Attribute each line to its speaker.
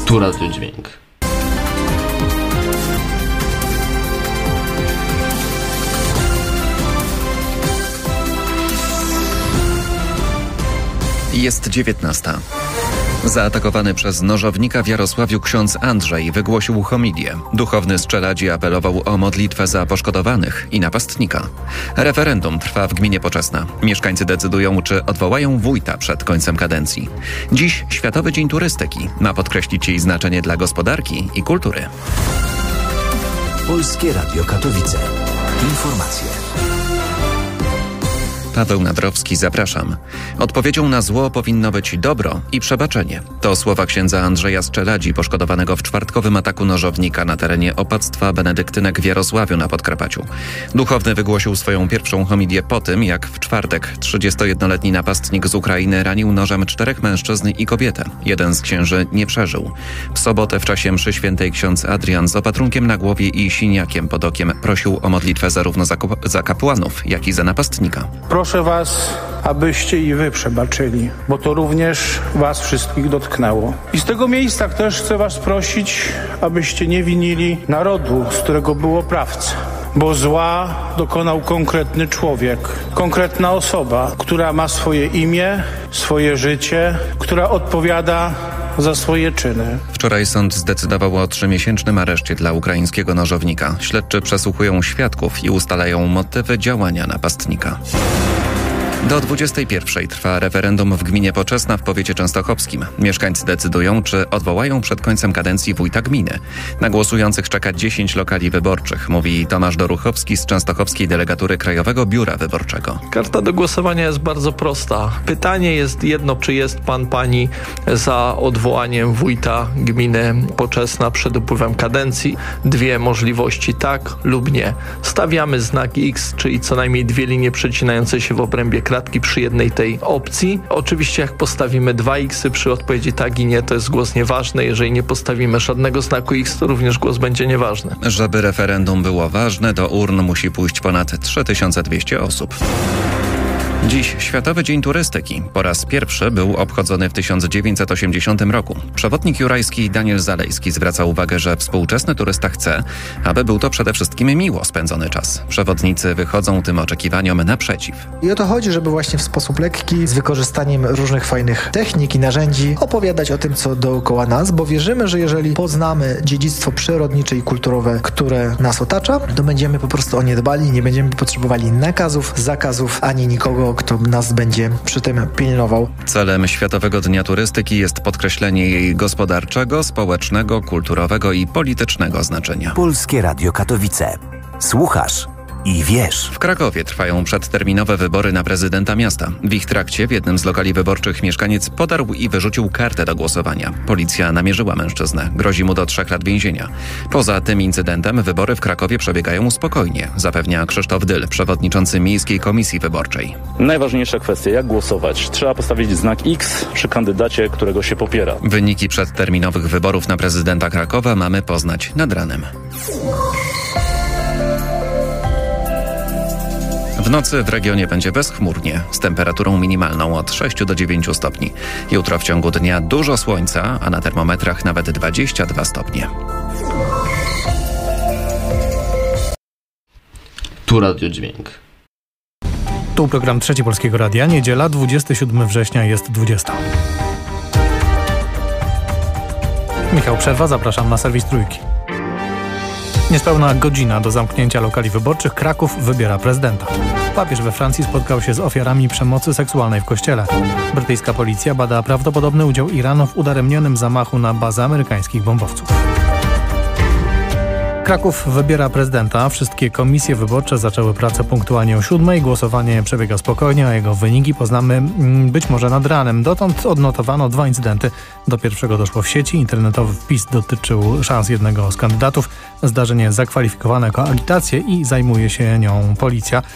Speaker 1: Tu Radio Dźwięk.
Speaker 2: Jest 19. Zaatakowany przez nożownika w Jarosławiu ksiądz Andrzej wygłosił homilię. Duchowny z Czeladzi apelował o modlitwę za poszkodowanych i napastnika. Referendum trwa w gminie Poczesna. Mieszkańcy decydują, czy odwołają wójta przed końcem kadencji. Dziś Światowy Dzień Turystyki. Ma podkreślić jej znaczenie dla gospodarki i kultury.
Speaker 3: Polskie Radio Katowice. Informacje.
Speaker 2: Paweł Nadrowski, zapraszam. Odpowiedzią na zło powinno być dobro i przebaczenie. To słowa księdza Andrzeja z Czeladzi, poszkodowanego w czwartkowym ataku nożownika na terenie opactwa benedyktynek w Jarosławiu na Podkarpaciu. Duchowny wygłosił swoją pierwszą homilię po tym, jak w czwartek 31-letni napastnik z Ukrainy ranił nożem 4 mężczyzn i kobietę. Jeden z księży nie przeżył. W sobotę w czasie mszy świętej ksiądz Adrian z opatrunkiem na głowie i siniakiem pod okiem prosił o modlitwę zarówno za kapłanów, jak i za napastnika.
Speaker 4: Proszę was, abyście i wy przebaczyli, bo to również was wszystkich dotknęło. I z tego miejsca też chcę was prosić, abyście nie winili narodu, z którego był oprawca. Bo zła dokonał konkretny człowiek, konkretna osoba, która ma swoje imię, swoje życie, która odpowiada za swoje czyny.
Speaker 2: Wczoraj sąd zdecydował o 3-miesięcznym areszcie dla ukraińskiego nożownika. Śledczy przesłuchują świadków i ustalają motywy działania napastnika. Do 21:00 trwa referendum w gminie Poczesna w powiecie częstochowskim. Mieszkańcy decydują, czy odwołają przed końcem kadencji wójta gminy. Na głosujących czeka 10 lokali wyborczych, mówi Tomasz Doruchowski z częstochowskiej delegatury Krajowego Biura Wyborczego.
Speaker 5: Karta do głosowania jest bardzo prosta. Pytanie jest jedno, czy jest pani za odwołaniem wójta gminy Poczesna przed upływem kadencji. 2 możliwości, tak lub nie. Stawiamy znak X, czyli co najmniej 2 linie przecinające się w obrębie kratki przy jednej tej opcji. Oczywiście jak postawimy 2 X przy odpowiedzi tak i nie, to jest głos nieważny. Jeżeli nie postawimy żadnego znaku X, to również głos będzie nieważny.
Speaker 2: Żeby referendum było ważne, do urn musi pójść ponad 3200 osób. Dziś Światowy Dzień Turystyki. Po raz pierwszy był obchodzony w 1980 roku. Przewodnik jurajski Daniel Zalejski zwraca uwagę, że współczesny turysta chce, aby był to przede wszystkim miło spędzony czas. Przewodnicy wychodzą tym oczekiwaniom naprzeciw.
Speaker 6: I o to chodzi, żeby właśnie w sposób lekki, z wykorzystaniem różnych fajnych technik i narzędzi opowiadać o tym, co dookoła nas, bo wierzymy, że jeżeli poznamy dziedzictwo przyrodnicze i kulturowe, które nas otacza, to będziemy po prostu o nie dbali, nie będziemy potrzebowali nakazów, zakazów, ani nikogo, kto nas będzie przy tym pilnował.
Speaker 2: Celem Światowego Dnia Turystyki jest podkreślenie jej gospodarczego, społecznego, kulturowego i politycznego znaczenia.
Speaker 3: Polskie Radio Katowice. Słuchasz i wiesz.
Speaker 2: W Krakowie trwają przedterminowe wybory na prezydenta miasta. W ich trakcie w jednym z lokali wyborczych mieszkaniec podarł i wyrzucił kartę do głosowania. Policja namierzyła mężczyznę. Grozi mu do 3 lat więzienia. Poza tym incydentem wybory w Krakowie przebiegają spokojnie, zapewnia Krzysztof Dyl, przewodniczący Miejskiej Komisji Wyborczej.
Speaker 7: Najważniejsza kwestia, jak głosować. Trzeba postawić znak X przy kandydacie, którego się popiera.
Speaker 2: Wyniki przedterminowych wyborów na prezydenta Krakowa mamy poznać nad ranem. W nocy w regionie będzie bezchmurnie, z temperaturą minimalną od 6 do 9 stopni. Jutro w ciągu dnia dużo słońca, a na termometrach nawet 22 stopnie.
Speaker 1: Tu Radio Dźwięk.
Speaker 8: Tu program Trzeci Polskiego Radia. Niedziela, 27 września, jest 20. Michał Przerwa, zapraszam na serwis Trójki. Niespełna godzina do zamknięcia lokali wyborczych. Kraków wybiera prezydenta. Papież we Francji spotkał się z ofiarami przemocy seksualnej w kościele. Brytyjska policja bada prawdopodobny udział Iranu w udaremnionym zamachu na bazę amerykańskich bombowców. Kraków wybiera prezydenta. Wszystkie komisje wyborcze zaczęły pracę punktualnie o 7:00. Głosowanie przebiega spokojnie, a jego wyniki poznamy być może nad ranem. Dotąd odnotowano 2 incydenty. Do pierwszego doszło w sieci. Internetowy wpis dotyczył szans jednego z kandydatów. Zdarzenie zakwalifikowane jako agitację i zajmuje się nią policja.